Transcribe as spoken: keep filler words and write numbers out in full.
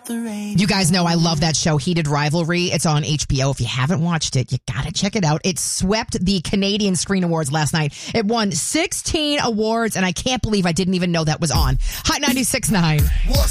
You guys know I love that show, Heated Rivalry. It's on H B O. If you haven't watched it, you gotta check it out. It swept the Canadian Screen Awards last night. It won sixteen awards, and I can't believe I didn't even know that was on. Hot ninety-six point nine.